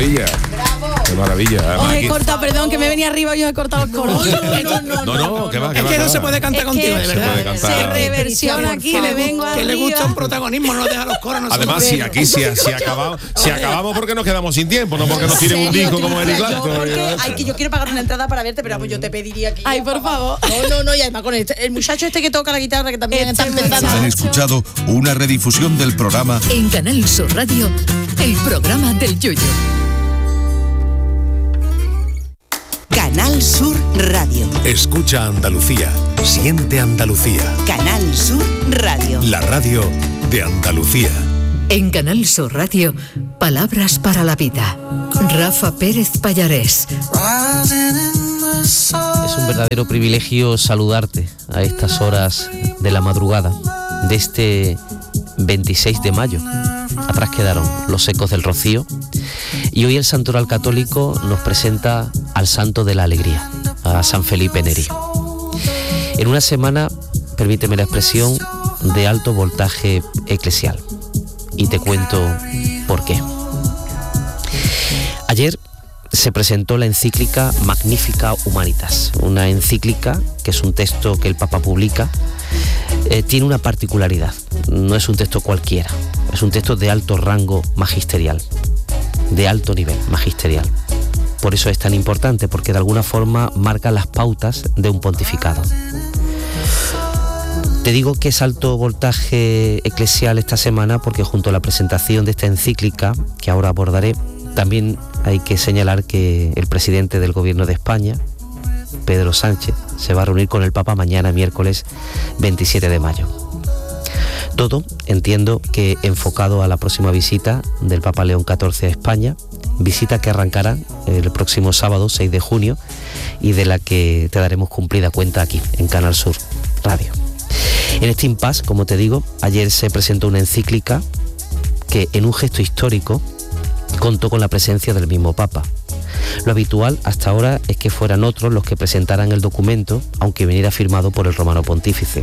maravilla. ¡Bravo! Qué maravilla. Os he cortado, perdón, que me venía arriba y os he cortado el coro. No, que va, que es va. que no se puede cantar contigo, de Se verdad. puede cantar. Se reversiona aquí, me vengo arriba. Que le gusta un protagonismo, no deja los coros. No Además, si aquí si acabamos porque nos quedamos sin tiempo, no porque nos tiren un disco como Eric Clapton. Yo quiero pagar una entrada para verte, pero yo te pediría que... Ay, por favor. No, y además con el muchacho que toca la guitarra, que también está empezando. Han escuchado una redifusión del programa En Canal Sur Radio, el programa del Yoyo. Canal Sur Radio. Escucha Andalucía, siente Andalucía. Canal Sur Radio. La radio de Andalucía. En Canal Sur Radio, palabras para la vida. Rafa Pérez Pallarés. Es un verdadero privilegio saludarte a estas horas de la madrugada de este 26 de mayo. Atrás quedaron los ecos del rocío y hoy el Santoral Católico nos presenta al Santo de la Alegría, a San Felipe Neri. En una semana, permíteme la expresión, de alto voltaje eclesial. Y te cuento por qué. Ayer se presentó la encíclica Magnificat Humanitas, una encíclica que es un texto que el Papa publica. Tiene una particularidad, no es un texto cualquiera, es un texto de alto rango magisterial, de alto nivel magisterial. Por eso es tan importante, porque de alguna forma marca las pautas de un pontificado. Te digo que es alto voltaje eclesial esta semana porque junto a la presentación de esta encíclica, que ahora abordaré, también hay que señalar que el presidente del Gobierno de España, Pedro Sánchez, se va a reunir con el Papa mañana, miércoles 27 de mayo. Todo, entiendo, que enfocado a la próxima visita del Papa León XIV a España, visita que arrancará el próximo sábado 6 de junio y de la que te daremos cumplida cuenta aquí, en Canal Sur Radio. En este impasse, como te digo, ayer se presentó una encíclica que, en un gesto histórico, contó con la presencia del mismo Papa. Lo habitual hasta ahora es que fueran otros los que presentaran el documento, aunque viniera firmado por el romano pontífice.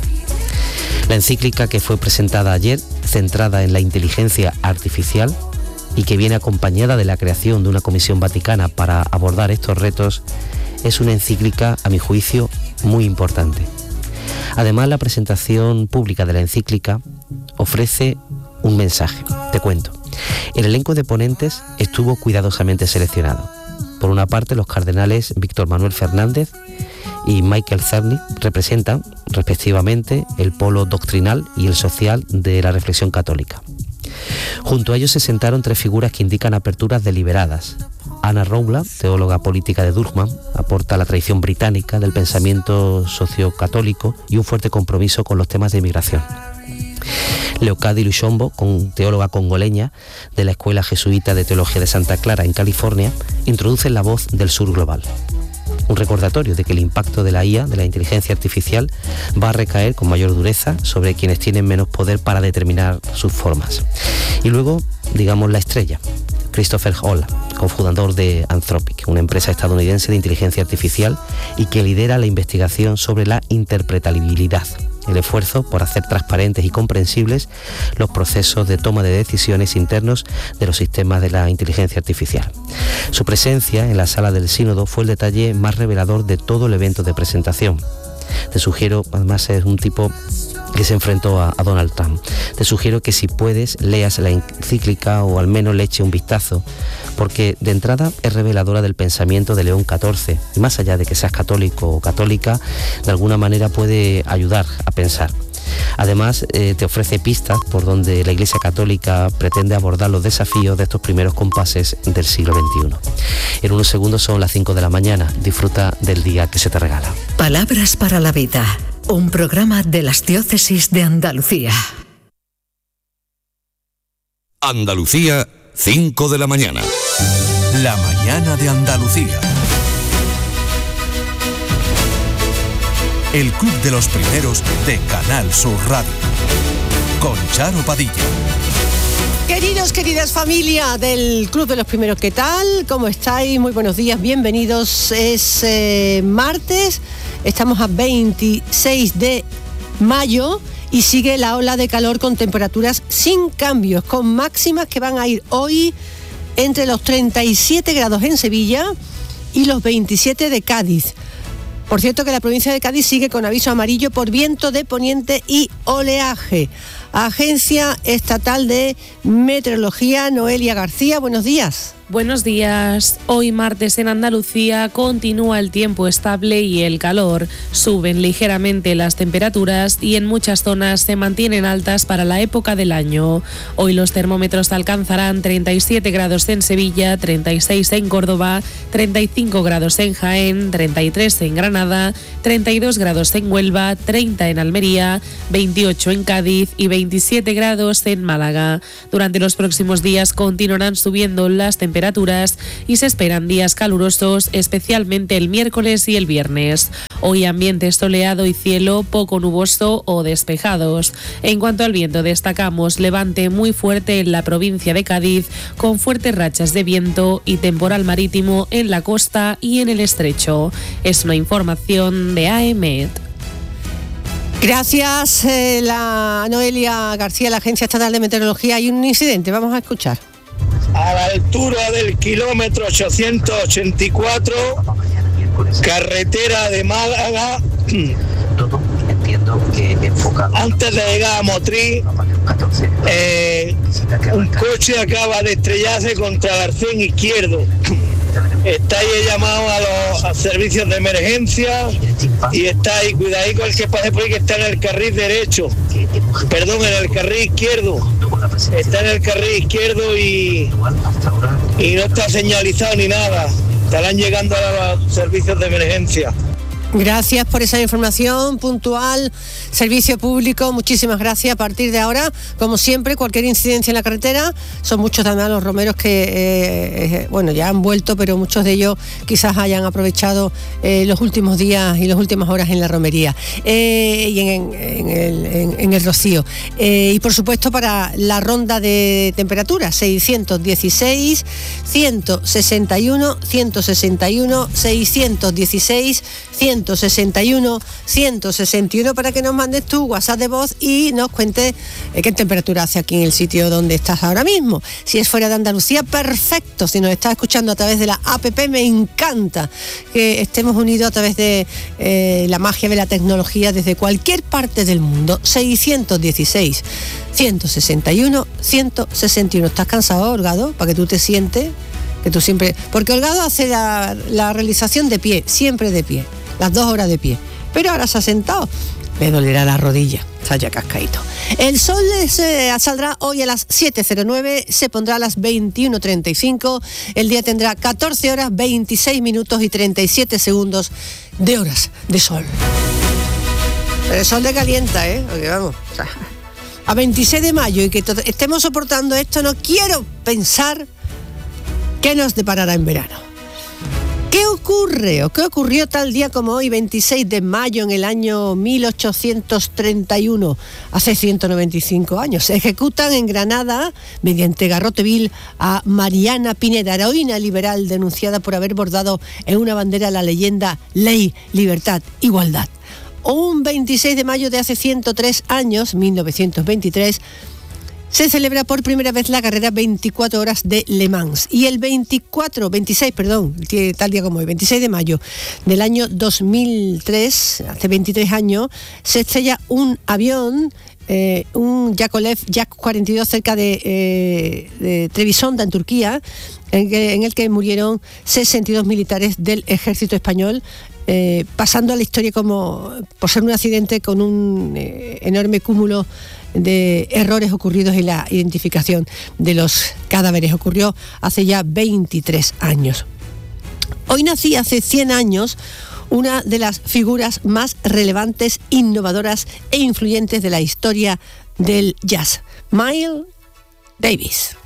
La encíclica que fue presentada ayer, centrada en la inteligencia artificial y que viene acompañada de la creación de una comisión vaticana para abordar estos retos, es una encíclica, a mi juicio, muy importante. Además, la presentación pública de la encíclica ofrece un mensaje. Te cuento. El elenco de ponentes estuvo cuidadosamente seleccionado. Por una parte, los cardenales Víctor Manuel Fernández y Michael Cerny representan, respectivamente, el polo doctrinal y el social de la reflexión católica. Junto a ellos se sentaron tres figuras que indican aperturas deliberadas. Anna Rowland, teóloga política de Durham, aporta la tradición británica del pensamiento sociocatólico y un fuerte compromiso con los temas de inmigración. Leocadi Lushombo, teóloga congoleña de la Escuela Jesuita de Teología de Santa Clara en California, introduce la voz del sur global. Un recordatorio de que el impacto de la IA, de la inteligencia artificial, va a recaer con mayor dureza sobre quienes tienen menos poder para determinar sus formas. Y luego, digamos, la estrella, Christopher Hall, cofundador de Anthropic, una empresa estadounidense de inteligencia artificial y que lidera la investigación sobre la interpretabilidad, el esfuerzo por hacer transparentes y comprensibles los procesos de toma de decisiones internos de los sistemas de la inteligencia artificial. Su presencia en la sala del sínodo fue el detalle más revelador de todo el evento de presentación. Te sugiero, además es un tipo que se enfrentó a Donald Trump, te sugiero que si puedes leas la encíclica o al menos le eche un vistazo, porque de entrada es reveladora del pensamiento de León XIV y más allá de que seas católico o católica, de alguna manera puede ayudar a pensar. Además, te ofrece pistas por donde la Iglesia Católica pretende abordar los desafíos de estos primeros compases del siglo XXI. En unos segundos son las 5 de la mañana. Disfruta del día que se te regala. Palabras para la vida. Un programa de las diócesis de Andalucía. Andalucía, 5 de la mañana. La mañana de Andalucía. El club de los primeros de Canal Sur Radio. Con Charo Padilla. Queridos, queridas familia del Club de los Primeros, ¿qué tal? ¿Cómo estáis? Muy buenos días, bienvenidos. Es martes, estamos a 26 de mayo y sigue la ola de calor con temperaturas sin cambios, con máximas que van a ir hoy entre los 37 grados en Sevilla y los 27 de Cádiz. Por cierto que la provincia de Cádiz sigue con aviso amarillo por viento de poniente y oleaje. Agencia Estatal de Meteorología, Noelia García, buenos días. Buenos días. Hoy martes en Andalucía continúa el tiempo estable y el calor. Suben ligeramente las temperaturas y en muchas zonas se mantienen altas para la época del año. Hoy los termómetros alcanzarán 37 grados en Sevilla, 36 en Córdoba, 35 grados en Jaén, 33 en Granada, 32 grados en Huelva, 30 en Almería, 28 en Cádiz y 27 grados en Málaga. Durante los próximos días continuarán subiendo las temperaturas y se esperan días calurosos, especialmente el miércoles y el viernes. Hoy ambiente soleado y cielo poco nuboso o despejados. En cuanto al viento, destacamos levante muy fuerte en la provincia de Cádiz, con fuertes rachas de viento y temporal marítimo en la costa y en el estrecho. Es una información de AEMET. Gracias, la Noelia García, la Agencia Estatal de Meteorología. Hay un incidente, vamos a escuchar. A la altura del kilómetro 884, carretera de Málaga, antes de llegar a Motril, un coche acaba de estrellarse contra el arcén izquierdo. Está ahí llamado a los servicios de emergencia y está ahí, cuidadito el que pase por ahí, que está en el carril derecho, perdón, en el carril izquierdo, está en el carril izquierdo y no está señalizado ni nada, estarán llegando a los servicios de emergencia. Gracias por esa información puntual, servicio público, muchísimas gracias. A partir de ahora, como siempre, cualquier incidencia en la carretera, son muchos también los romeros que, ya han vuelto, pero muchos de ellos quizás hayan aprovechado los últimos días y las últimas horas en la romería y en el rocío. Y por supuesto para la ronda de temperaturas, 616, 161, 161, 616, 161, 161 para que nos mandes tu WhatsApp de voz y nos cuentes qué temperatura hace aquí en el sitio donde estás ahora mismo. Si es fuera de Andalucía, perfecto. Si nos estás escuchando a través de la APP, me encanta que estemos unidos a través de la magia de la tecnología desde cualquier parte del mundo. 616, 161, 161. ¿Estás cansado, Holgado? Para que tú te sientes, que tú siempre... Porque Holgado hace la realización de pie, siempre de pie. Las 2 horas de pie, pero ahora se ha sentado, le dolerá la rodilla, está ya cascaíto. El sol saldrá hoy a las 7:09, se pondrá a las 21:35, el día tendrá 14 horas, 26 minutos y 37 segundos de horas de sol. Pero el sol le calienta, porque vamos, a 26 de mayo y que estemos soportando esto, no quiero pensar qué nos deparará en verano. ¿Qué ocurre o qué ocurrió tal día como hoy, 26 de mayo en el año 1831, hace 195 años? Se ejecutan en Granada, mediante garrote vil, a Mariana Pineda, heroína liberal denunciada por haber bordado en una bandera la leyenda Ley, Libertad, Igualdad. Un 26 de mayo de hace 103 años, 1923, se celebra por primera vez la carrera 24 horas de Le Mans. Y el 26 de mayo del año 2003, hace 23 años, se estrella un avión, un Yakolev Jak-42 cerca de Trebisonda, en Turquía, en el que murieron 62 militares del ejército español, pasando a la historia como por ser un accidente con un enorme cúmulo de errores ocurridos en la identificación de los cadáveres. Ocurrió hace ya 23 años. Hoy nací hace 100 años una de las figuras más relevantes, innovadoras e influyentes de la historia del jazz, Miles Davis.